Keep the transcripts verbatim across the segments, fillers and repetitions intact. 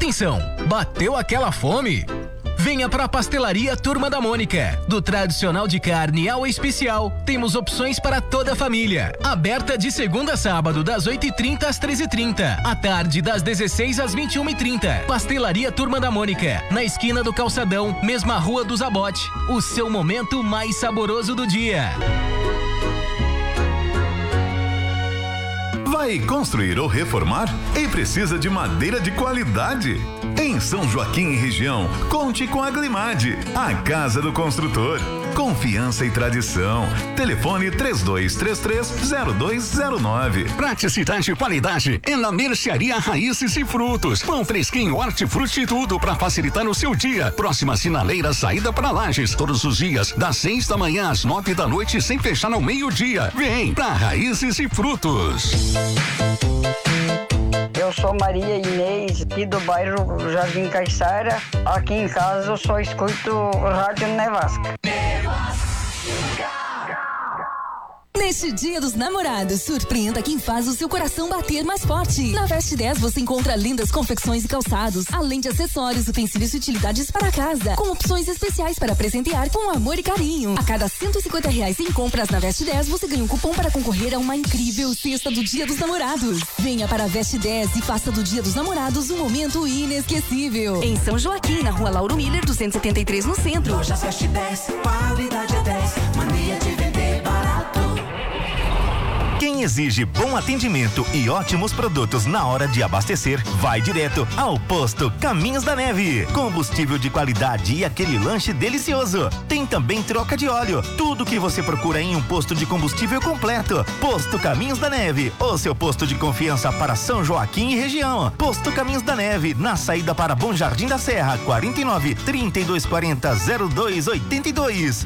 Atenção, bateu aquela fome? Venha para a Pastelaria Turma da Mônica. Do tradicional de carne ao especial, temos opções para toda a família. Aberta de segunda a sábado, das oito e trinta às treze e trinta. À tarde, das dezesseis às vinte e uma e trinta. Pastelaria Turma da Mônica, na esquina do Calçadão, mesma rua do Zabote. O seu momento mais saboroso do dia. Vai construir ou reformar e precisa de madeira de qualidade? Em São Joaquim e região, conte com a Glimad, a casa do construtor. Confiança e tradição. Telefone três dois três três, zero dois zero nove. Praticidade e qualidade é na Mercearia Raízes e Frutos. Pão fresquinho, hortifruti e tudo para facilitar o seu dia. Próxima sinaleira, saída para Lages. Todos os dias, das seis da manhã às nove da noite, sem fechar ao meio-dia. Vem pra Raízes e Frutos. Eu sou Maria Inês, aqui do bairro Jardim Caiçara. Aqui em casa eu só escuto Rádio Nevasca. Neste Dia dos Namorados, surpreenda quem faz o seu coração bater mais forte. Na Veste dez você encontra lindas confecções e calçados, além de acessórios, utensílios e utilidades para casa, com opções especiais para presentear com amor e carinho. A cada cento e cinquenta reais em compras na Veste dez, você ganha um cupom para concorrer a uma incrível cesta do Dia dos Namorados. Venha para a Veste dez e faça do Dia dos Namorados um momento inesquecível. Em São Joaquim, na Rua Lauro Miller, duzentos e setenta e três, no centro. Lojas Veste dez, qualidade é dez, mania de vender barato. Quem exige bom atendimento e ótimos produtos na hora de abastecer, vai direto ao Posto Caminhos da Neve. Combustível de qualidade e aquele lanche delicioso. Tem também troca de óleo. Tudo que você procura em um posto de combustível completo. Posto Caminhos da Neve, o seu posto de confiança para São Joaquim e região. Posto Caminhos da Neve, na saída para Bom Jardim da Serra, quarenta e nove, trinta e dois quarenta, zero dois oitenta e dois.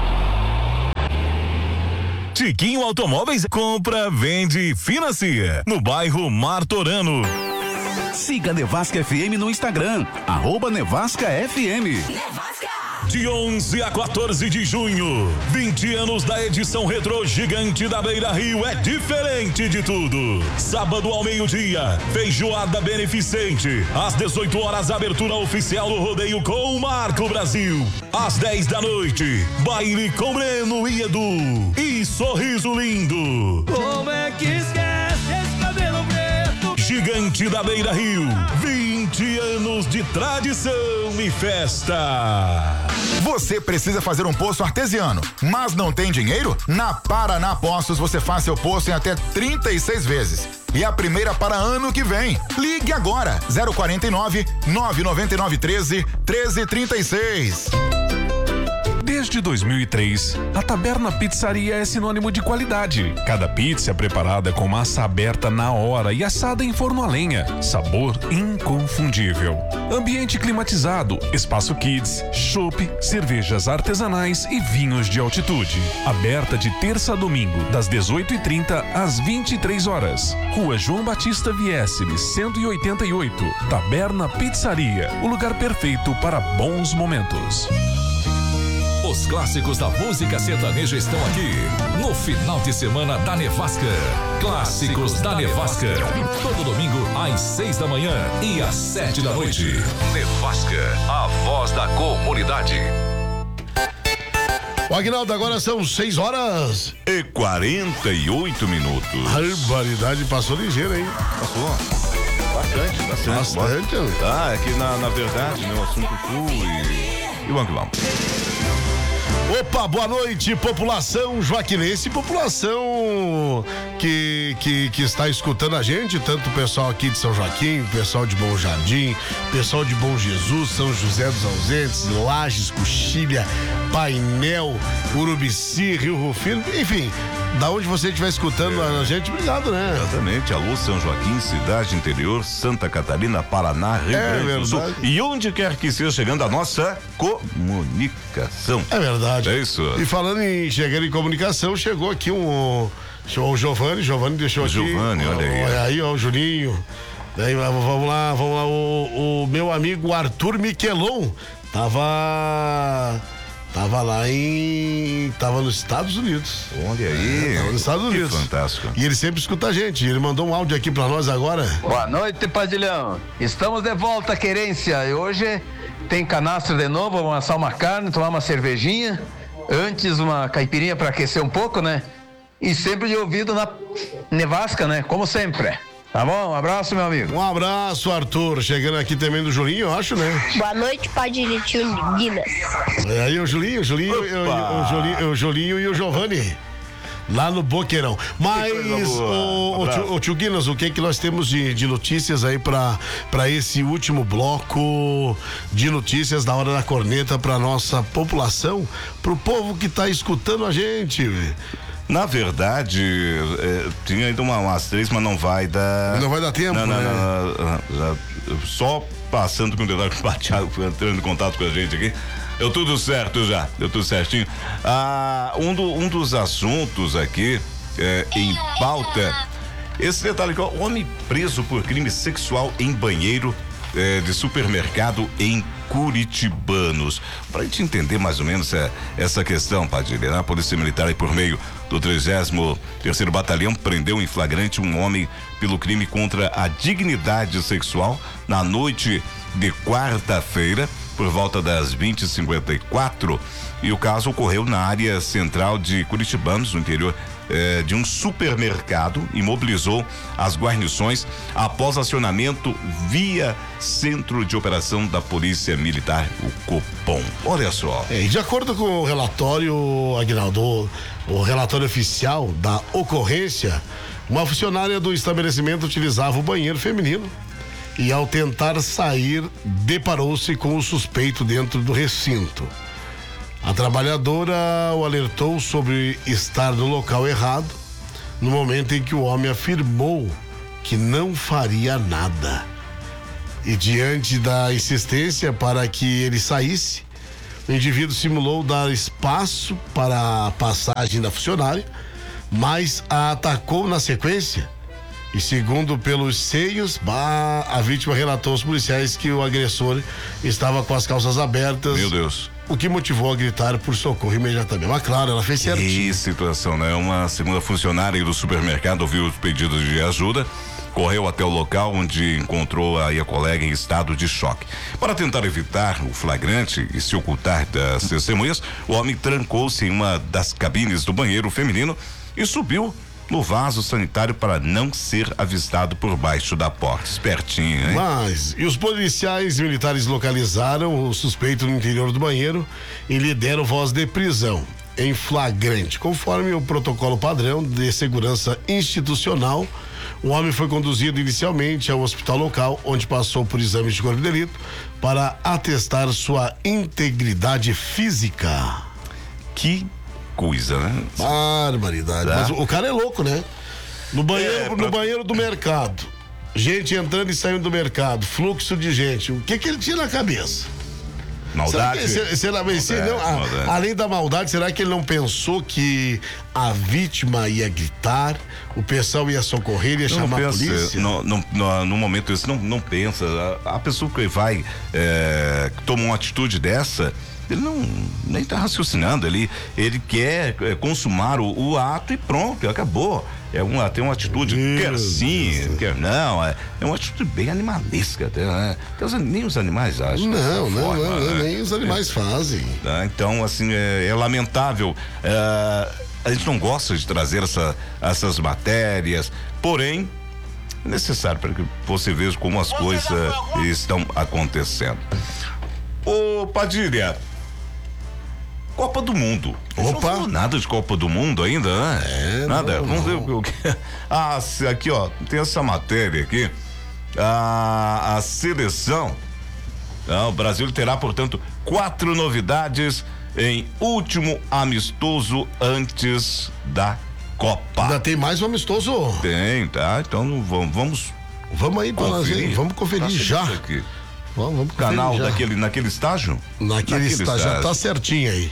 Tiquinho Automóveis compra, vende e financia no bairro Martorano. Siga Nevasca F M no Instagram, arroba Nevasca F M. Nevasca! De onze a quatorze de junho, vinte anos da edição Retrô Gigante da Beira Rio é diferente de tudo. Sábado ao meio-dia, feijoada beneficente. Às dezoito horas, abertura oficial do rodeio com o Marco Brasil. Às dez da noite, baile com Breno e Edu. E sorriso lindo. Como é que esquece esse cabelo preto? Gigante da Beira Rio, vinte anos de tradição e festa. Você precisa fazer um poço artesiano, mas não tem dinheiro? Na Paraná Poços você faz seu poço em até trinta e seis vezes. E a primeira para ano que vem. Ligue agora, zero quarenta e nove, nove noventa e nove, treze, treze trinta e seis. Desde dois mil e três, a Taberna Pizzaria é sinônimo de qualidade. Cada pizza é preparada com massa aberta na hora e assada em forno a lenha. Sabor inconfundível. Ambiente climatizado, espaço kids, chopp, cervejas artesanais e vinhos de altitude. Aberta de terça a domingo, das dezoito e trinta às vinte e três horas. Rua João Batista Viesseles, cento e oitenta e oito. Taberna Pizzaria, o lugar perfeito para bons momentos. Os clássicos da música sertaneja estão aqui no final de semana da Nevasca. Clássicos da Nevasca. Todo domingo às seis da manhã e às sete da noite. Nevasca, a voz da comunidade. O Aguinaldo, agora são seis horas e quarenta e oito minutos. A barbaridade passou ligeiro, hein? Passou. Bastante, bastante. Bastante. Ah, é que na, na verdade, né, o assunto flu e, e vamos que vamos. Opa, boa noite, população joaquinense, população que, que, que está escutando a gente, tanto o pessoal aqui de São Joaquim, o pessoal de Bom Jardim, pessoal de Bom Jesus, São José dos Ausentes, Lages, Coxilha, Painel, Urubici, Rio Rufino, enfim, da onde você estiver escutando é. a gente, obrigado, né? Exatamente, alô São Joaquim, cidade interior, Santa Catarina, Paraná, Rio é Grande do Sul, e onde quer que esteja chegando a nossa comunicação. É verdade. É isso. E falando em chegar em comunicação, chegou aqui um, o Giovanni, Giovanni deixou o aqui. Giovanni, olha aí. Olha aí, ó, o Juninho. Daí, vamos lá, vamos lá, o, o meu amigo Arthur Miquelon tava Tava lá em... Tava nos Estados Unidos. Olha aí. É, tava nos Estados Unidos. Que fantástico. E ele sempre escuta a gente. Ele mandou um áudio aqui pra nós agora. Boa noite, Padilhão. Estamos de volta, querência. E hoje tem canastro de novo. Vamos assar uma carne, tomar uma cervejinha. Antes uma caipirinha pra aquecer um pouco, né? E sempre de ouvido na nevasca, né? Como sempre. Tá bom? Um abraço, meu amigo. Um abraço, Arthur. Chegando aqui também do Julinho, eu acho, né? Boa noite, Padilha Guinness. É aí o Julinho, o Julinho, o, o, Julinho, o Julinho e o Giovanni. Lá no Boqueirão. Mas, o, o, tio, o tio Guinness, o que é que nós temos de, de notícias aí pra, pra esse último bloco de notícias da Hora da Corneta pra nossa população, pro povo que tá escutando a gente? Na verdade, é, tinha ainda uma, umas três, mas não vai dar. Não vai dar tempo, não, não, né? Não, não, não, só passando com o dedo com o Thiago, entrando em contato com a gente aqui. Deu tudo certo já, deu tudo certinho. Ah, um, do, um dos assuntos aqui é, em pauta, esse detalhe aqui, ó, homem preso por crime sexual em banheiro é, de supermercado em Curitibanos. Pra gente entender mais ou menos é, essa questão, Padilha, né? A Polícia Militar aí por meio do trigésimo terceiro Batalhão prendeu em flagrante um homem pelo crime contra a dignidade sexual na noite de quarta-feira, por volta das vinte e cinquenta e quatro, e o caso ocorreu na área central de Curitibanos, no interior eh, de um supermercado, e mobilizou as guarnições após acionamento via Centro de Operação da Polícia Militar, o Copom. Olha só. É, de acordo com o relatório, Aguinaldo, o relatório oficial da ocorrência, uma funcionária do estabelecimento utilizava o banheiro feminino e, ao tentar sair, deparou-se com o suspeito dentro do recinto. A trabalhadora o alertou sobre estar no local errado, no momento em que o homem afirmou que não faria nada. E, diante da insistência para que ele saísse, o indivíduo simulou dar espaço para a passagem da funcionária, mas a atacou na sequência. E, segundo pelos seios, bah, a vítima relatou aos policiais que o agressor estava com as calças abertas. Meu Deus. O que motivou a gritar por socorro imediatamente. Mas claro, ela fez certinho. Que situação, né? Uma segunda funcionária do supermercado ouviu os pedidos de ajuda, correu até o local onde encontrou aí a colega em estado de choque. Para tentar evitar o flagrante e se ocultar das testemunhas, o homem trancou-se em uma das cabines do banheiro feminino e subiu no vaso sanitário para não ser avistado por baixo da porta. Espertinho, hein? Mas, e os policiais militares localizaram o suspeito no interior do banheiro e lhe deram voz de prisão em flagrante. Conforme o protocolo padrão de segurança institucional, o homem foi conduzido inicialmente ao hospital local, onde passou por exames de corpo de delito para atestar sua integridade física. Que coisa, né? Barbaridade. Tá. Mas o cara é louco, né? No banheiro, é, pra... no banheiro do mercado, gente entrando e saindo do mercado, fluxo de gente. O que que ele tinha na cabeça? Maldade. Será que, será, maldade, se, não, a, maldade. Além da maldade, será que ele não pensou que a vítima ia gritar, o pessoal ia socorrer, ia não chamar pensa, a polícia? No, no, no, no momento esse, não, não pensa. A, a pessoa que vai, é, que toma uma atitude dessa, ele não nem tá raciocinando, ele, ele quer é, consumar o, o ato e pronto, acabou. É uma, tem uma atitude, Deus quer sim, Deus. quer não, é, é uma atitude bem animalesca até, né? Então, nem os animais acham. Não, não, forma, não, né? Nem os animais é, fazem. Tá? Então, assim, é, é lamentável. É, a gente não gosta de trazer essa, essas matérias, porém, é necessário para que você veja como as coisas estão acontecendo. Ô, Padilha, Copa do Mundo. Opa. Não falou nada de Copa do Mundo ainda, né? É, nada. Não, Vamos não. ver o que. Ah, aqui, ó, tem essa matéria aqui. A, a seleção. Ah, o Brasil terá, portanto, quatro novidades em último amistoso antes da Copa. Ainda tem mais um amistoso? Tem, tá? Então vamos. Vamos, vamos aí, conferir. Vamos conferir já. Aqui. Vamos, vamos Canal já. Daquele, naquele estágio? Naquele, naquele estágio, já tá certinho aí.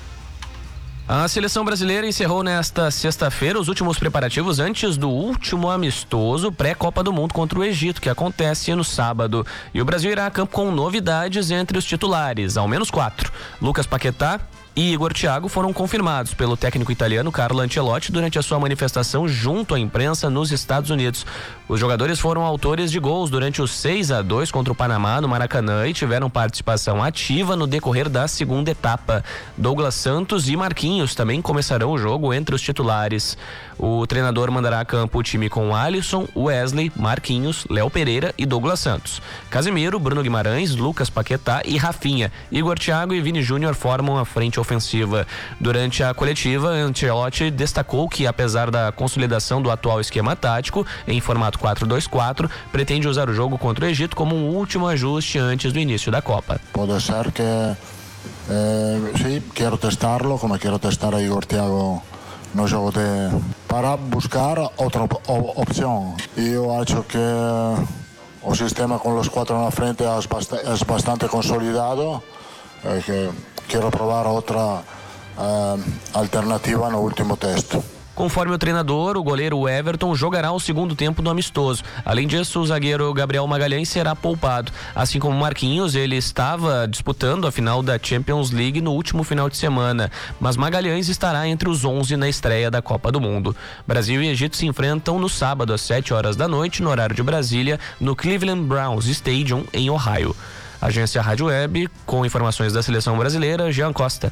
A seleção brasileira encerrou nesta sexta-feira os últimos preparativos antes do último amistoso pré-Copa do Mundo contra o Egito, que acontece no sábado. E o Brasil irá a campo com novidades entre os titulares, ao menos quatro. Lucas Paquetá, e Igor Thiago foram confirmados pelo técnico italiano Carlo Ancelotti durante a sua manifestação junto à imprensa nos Estados Unidos. Os jogadores foram autores de gols durante o seis a dois contra o Panamá no Maracanã e tiveram participação ativa no decorrer da segunda etapa. Douglas Santos e Marquinhos também começarão o jogo entre os titulares. O treinador mandará a campo o time com Alisson, Wesley, Marquinhos, Léo Pereira e Douglas Santos. Casemiro, Bruno Guimarães, Lucas Paquetá e Rafinha. Igor Thiago e Vini Júnior formam a frente ofensiva. Durante a coletiva, Ancelotti destacou que, apesar da consolidação do atual esquema tático, em formato quatro dois quatro, pretende usar o jogo contra o Egito como um último ajuste antes do início da Copa. Pode ser que eh, sí, quero testarlo, como quero testar a Igor Thiago no jogo de para buscar outra op opção. E eu acho que o sistema com os quatro na frente é bastante, é bastante consolidado. É que quero provar outra uh, alternativa no último teste. Conforme o treinador, o goleiro Everton jogará o segundo tempo no amistoso. Além disso, o zagueiro Gabriel Magalhães será poupado. Assim como Marquinhos, ele estava disputando a final da Champions League no último final de semana, mas Magalhães estará entre os onze na estreia da Copa do Mundo. Brasil e Egito se enfrentam no sábado às sete horas da noite, no horário de Brasília, no Cleveland Browns Stadium, em Ohio. Agência Rádio Web, com informações da seleção brasileira, Jean Costa.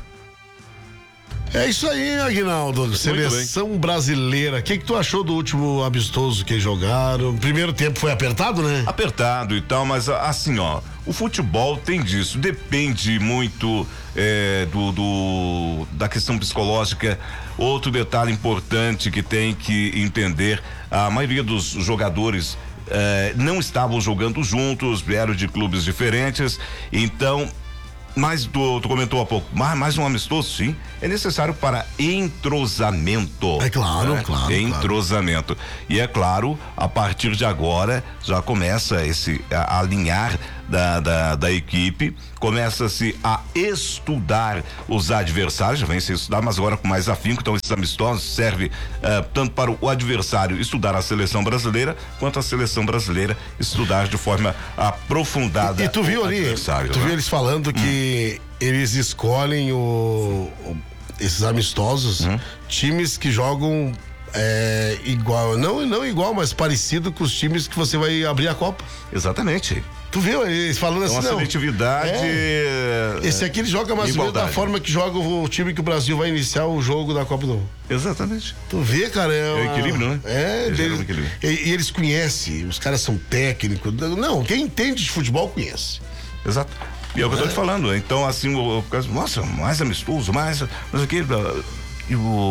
É isso aí, Aguinaldo. Seleção brasileira. O que, que tu achou do último amistoso que jogaram? O primeiro tempo foi apertado, né? Apertado e tal, mas assim, ó, o futebol tem disso. Depende muito é, do, do da questão psicológica. Outro detalhe importante que tem que entender: a maioria dos jogadores é, não estavam jogando juntos, vieram de clubes diferentes, então. Mas tu, tu comentou há pouco, mais, mais um amistoso, sim, é necessário para entrosamento. É claro, né? claro. Entrosamento. Claro. E é claro, a partir de agora já começa esse a, a alinhar da, da, da equipe, começa-se a estudar os adversários, já vem se estudar, mas agora com mais afinco. Então esses amistosos servem uh, tanto para o adversário estudar a seleção brasileira, quanto a seleção brasileira estudar de forma aprofundada. E, e tu viu ali, tu né? viu eles falando que hum. eles escolhem o, o, esses amistosos, hum. times que jogam é, igual, não, não igual, mas parecido com os times que você vai abrir a Copa. Exatamente. Tu viu eles falando assim, uma não? seletividade. É. Esse aqui ele joga mais ou menos da forma que joga o time que o Brasil vai iniciar o jogo da Copa do Mundo. Exatamente. Tu vê, cara, é, uma... é o equilíbrio, né? É, eles, eles, equilíbrio. E, e eles conhecem, os caras são técnicos. Não, quem entende de futebol conhece. Exato. E é o que eu tô te falando. Então, assim, o, o nossa, mais amistoso, mais, mais aquele. E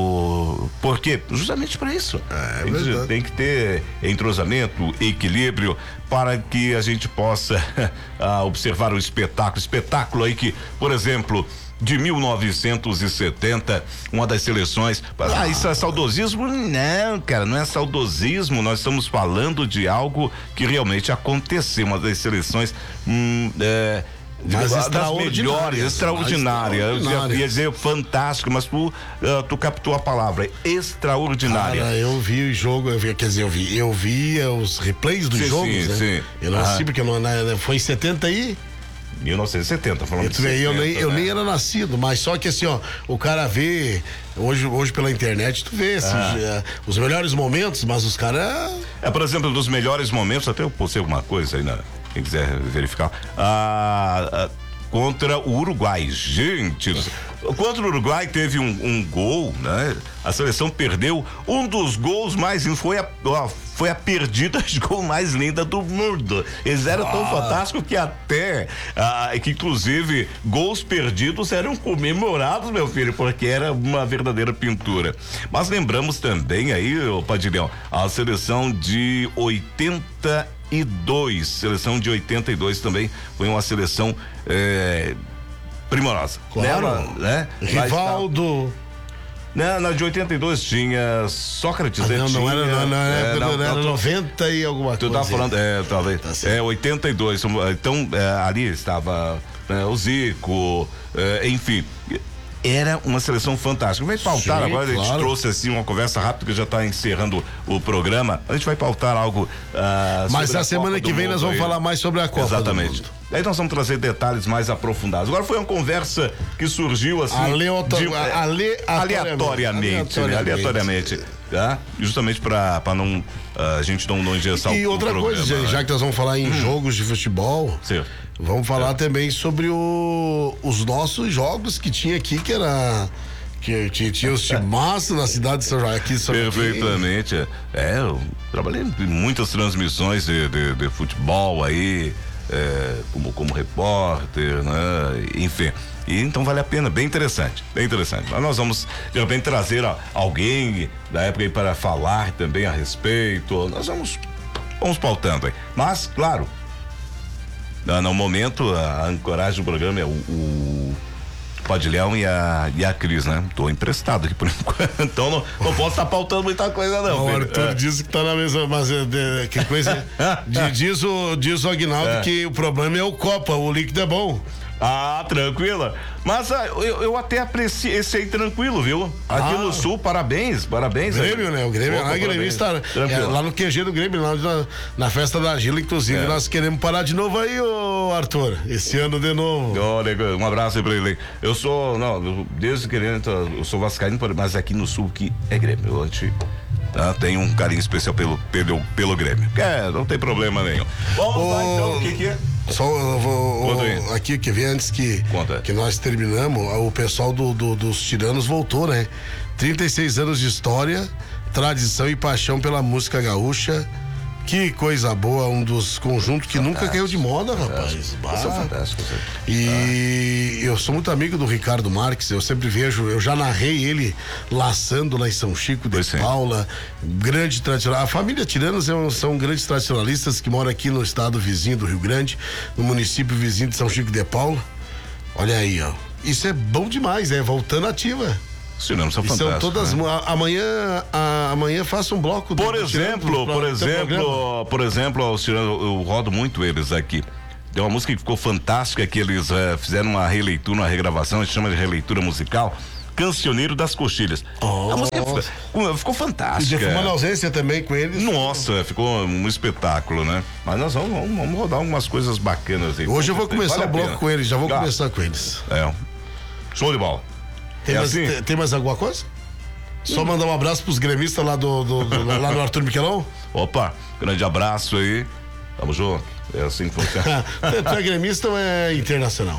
o por quê? Justamente para isso. É, tem, tem que ter entrosamento, equilíbrio, para que a gente possa observar o espetáculo. Espetáculo aí que, por exemplo, de mil novecentos e setenta, uma das seleções. Ah, isso é saudosismo? Não, cara, não é saudosismo. Nós estamos falando de algo que realmente aconteceu. Uma das seleções. Hum, é, Mas das melhores, extraordinária. Eu ia dizer fantástico, mas tu, uh, tu captou a palavra, extraordinária. Cara, eu vi o jogo, eu vi, quer dizer, eu vi, eu vi os replays dos sim, jogos, sim, né? Sim. Eu não sei, porque não, foi em setenta aí. mil novecentos e setenta, falando de setenta, eu, nem, eu né? nem era nascido, mas só que assim, ó, o cara vê, hoje, hoje pela internet, tu vê assim, ah. já, os melhores momentos, mas os caras... É, por exemplo, dos melhores momentos, até eu postei alguma coisa aí, né? Quem quiser verificar, ah, ah, contra o Uruguai. Gente, contra o Uruguai teve um, um gol, né? A seleção perdeu um dos gols mais, foi a, foi a perdida de gol mais linda do mundo. Eles eram ah. tão fantásticos que até, ah, que inclusive, gols perdidos eram comemorados, meu filho, porque era uma verdadeira pintura. Mas lembramos também aí, ô Padilhão, a seleção de oitenta e dois, seleção de oitenta e dois também foi uma seleção é, primorosa. Claro, Nela, né? Rivaldo. Na, na de oitenta e dois tinha Sócrates. Ah, não, tinha, não era, não, não, é, não, não, era não, noventa e alguma tu coisa. Tu tava falando, é, talvez. Tá é, oitenta e dois. Então, é, ali estava é, o Zico, é, enfim. era uma seleção fantástica. Vai pautar Sim, agora, claro. a gente trouxe assim uma conversa rápida que já está encerrando o programa. A gente vai pautar algo. Uh, Mas na semana que vem nós vamos aí. falar mais sobre a Copa. Exatamente. Aí nós vamos trazer detalhes mais aprofundados. Agora foi uma conversa que surgiu assim. Aleator... de, é, ale... aleatoriamente, aleatoriamente. Né? Aleatoriamente. Tá? Justamente para não. Uh, a gente não, não engessar o E outra o coisa, programa, já né? que nós vamos falar em hum. jogos de futebol. Sim. Vamos falar é. também sobre o, os nossos jogos que tinha aqui, que era. Que tinha, tinha os timaços na cidade de São Joaquim. Perfeitamente. É, eu trabalhei em muitas transmissões de, de, de futebol aí, é, como, como repórter, né? Enfim. E então vale a pena, bem interessante, bem interessante. Mas nós vamos, de repente, trazer a, alguém da época aí para falar também a respeito. Nós vamos, vamos pautando aí. Mas, claro. No momento, a ancoragem do programa é o, o Padilhão e a, e a Cris, né? Tô emprestado aqui por enquanto, então não, não posso estar tá pautando muita coisa não. O Arthur é. disse que tá na mesma, mas é, de, que coisa, de, diz o, diz o Aguinaldo é. que o problema é o Copa, o líquido é bom. Ah, tranquila. Mas ah, eu, eu até apreciei esse aí tranquilo, viu? Aqui ah. no Sul, parabéns, parabéns. Grêmio, né? O Grêmio, Opa, lá, gremista, é, lá no Q G do Grêmio, lá na, na festa da Gila, inclusive, é. nós queremos parar de novo aí, ô Arthur, esse ano de novo. Olha, um abraço aí pra ele. Eu sou, não, eu, desde querendo, eu sou vascaíno, mas aqui no Sul que é Grêmio, eu te, tá? Tenho um carinho especial pelo, pelo, pelo Grêmio. É, não tem problema nenhum. Vamos ô, lá então, o que que é? Só eu vou, o, aqui que vem antes que, que nós terminamos, o pessoal do, do, dos Tiranos voltou, né? trinta e seis anos de história, tradição e paixão pela música gaúcha. Que coisa boa, um dos conjuntos que fantástico. Nunca caiu de moda, rapaz. Isso é fantástico. E ah. eu sou muito amigo do Ricardo Marques, eu sempre vejo, eu já narrei ele laçando lá em São Chico de pois Paula, sim. grande tradicional. A família Tiranos é um, são grandes tradicionalistas que moram aqui no estado vizinho do Rio Grande, no município vizinho de São Chico de Paula. Olha aí, ó. Isso é bom demais, é voltando ativa. Os Tiranos são e fantásticos. São todas, né? Amanhã, a, amanhã faça um bloco. Por exemplo, por exemplo, por exemplo, os Tiranos, eu rodo muito eles aqui. Tem uma música que ficou fantástica, que eles uh, fizeram uma releitura, uma regravação, a gente chama de releitura musical, Cancioneiro das Coxilhas. Oh, a música ficou, ficou fantástica. E defumando a ausência também com eles. Nossa, ficou um espetáculo, né? Mas nós vamos, vamos, vamos rodar algumas coisas bacanas aí. Hoje eu vou começar vale o bloco com eles, já vou ah, começar com eles. É, show de bola. Tem, é mais, assim? tem, tem mais alguma coisa? Só hum. mandar um abraço pros gremistas lá do, do, do lá no Arthur Miquelão. Opa, grande abraço aí. Tamo junto. É assim que funciona. Tu é gremista ou é internacional?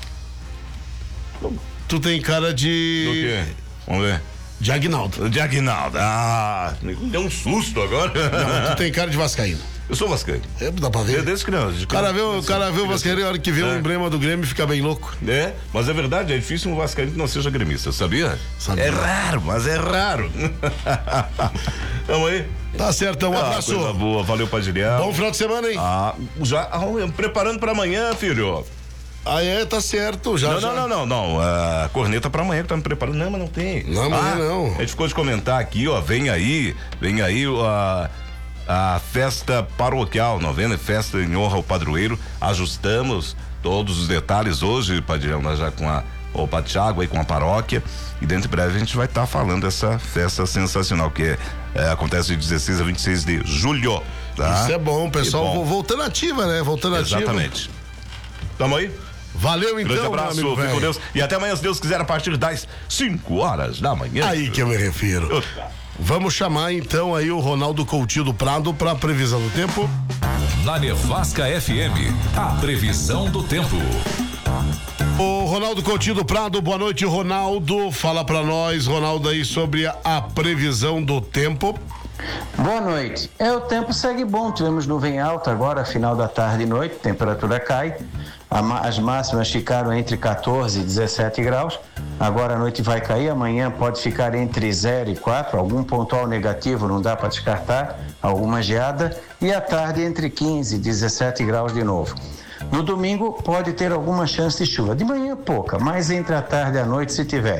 Tu tem cara de. Do quê? Vamos ver. De Aguinaldo. De Aguinaldo. Ah, me deu um susto agora. Não, tu tem cara de vascaíno. Eu sou vascaíno. É, dá pra ver. É desde criança. De o cara vê o, cara vê o vascaíno, a hora que vê é. o emblema do Grêmio fica bem louco. É, mas é verdade, é difícil um vascaíno que não seja gremista, sabia? sabia? É raro, mas é raro. Tamo aí. Tá certo, um abraço. Ah, coisa boa, valeu, Padilhão. Bom final de semana, hein? Ah, já ah, preparando pra amanhã, filho. Ah, é, tá certo, já. Não, já. não, não, não, não. A corneta pra amanhã que tá me preparando. Não, mas não tem. Não, amanhã ah, não. A gente ficou de comentar aqui, ó. Vem aí, vem aí a, a festa paroquial, novena festa em honra ao padroeiro. Ajustamos todos os detalhes hoje, Padilhão, nós já com a, o Padre Thiago aí com a paróquia. E dentro de breve a gente vai estar tá falando dessa festa sensacional que é, é, acontece de dezesseis a vinte e seis de julho. Tá? Isso é bom, pessoal. Bom. Voltando ativa, né? Voltando ativa. Exatamente. Tamo aí? Valeu então, grande abraço, meu amigo, fique com Deus. E até amanhã, se Deus quiser, a partir das cinco horas da manhã. Aí que eu me refiro. Eu... Vamos chamar então aí o Ronaldo Coutinho do Prado para a previsão do tempo. Na Nevasca F M, a previsão do tempo. O Ronaldo Coutinho do Prado, boa noite, Ronaldo. Fala para nós, Ronaldo, aí sobre a, a previsão do tempo. Boa noite. É, o tempo segue bom, tivemos nuvem alta agora, final da tarde e noite, temperatura cai, as máximas ficaram entre quatorze e dezessete graus, agora a noite vai cair, amanhã pode ficar entre zero e quatro, algum pontual negativo não dá para descartar, alguma geada, e à tarde entre quinze e dezessete graus de novo. No domingo pode ter alguma chance de chuva, de manhã pouca, mas entre a tarde e a noite se tiver.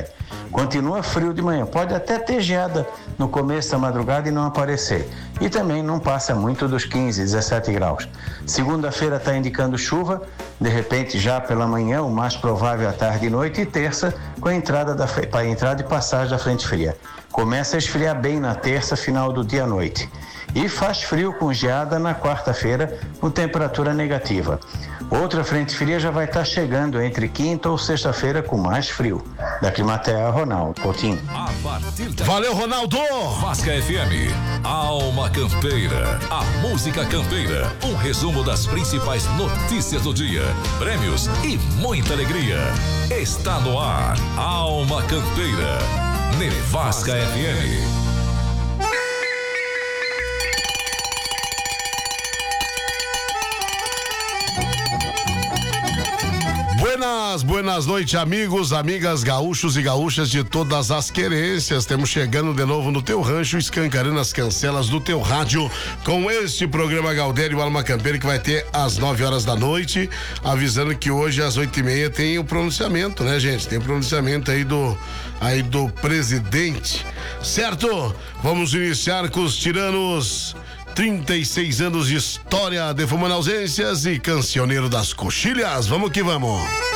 Continua frio de manhã, pode até ter geada no começo da madrugada e não aparecer. E também não passa muito dos quinze, dezessete graus. Segunda-feira está indicando chuva, de repente já pela manhã, o mais provável à tarde e noite, e terça com a entrada, da, a entrada e passagem da frente fria. Começa a esfriar bem na terça, final do dia à noite. E faz frio com geada na quarta-feira, com temperatura negativa. Outra frente fria já vai estar chegando entre quinta ou sexta-feira com mais frio. Da Climatea, Ronaldo Coutinho. Valeu, Ronaldo! Vasca F M, Alma Campeira, a música campeira. Um resumo das principais notícias do dia, prêmios e muita alegria. Está no ar, Alma Campeira, Nevasca F M. Buenas, buenas noites, amigos, amigas, gaúchos e gaúchas de todas as querências. Estamos chegando de novo no teu rancho, escancarando as cancelas do teu rádio com este programa Galdério Alma Campeira, que vai ter às nove horas da noite, avisando que hoje às oito e meia tem o pronunciamento, né, gente? Tem o pronunciamento aí do, aí do presidente, certo? Vamos iniciar com os tiranos. trinta e seis anos de história, defumando ausências e cancioneiro das coxilhas. Vamos que vamos.